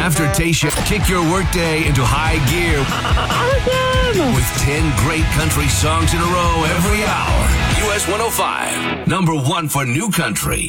After Tasha, kick your workday into high gear with 10 great country songs in a row every hour. US 105, number one for new country.